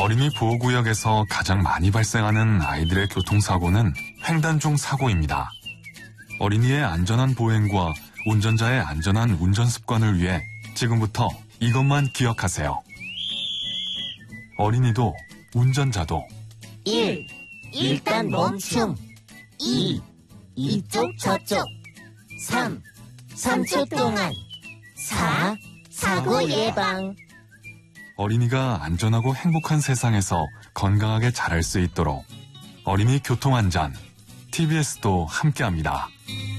어린이 보호구역에서 가장 많이 발생하는 아이들의 교통사고는 횡단 중 사고입니다. 어린이의 안전한 보행과 운전자의 안전한 운전 습관을 위해 지금부터 이것만 기억하세요. 어린이도 운전자도 1. 일단 멈춤. 2. 이쪽 저쪽. 3. 3초 동안. 4. 사고 예방. 어린이가 안전하고 행복한 세상에서 건강하게 자랄 수 있도록 어린이 교통안전 TBS도 함께합니다.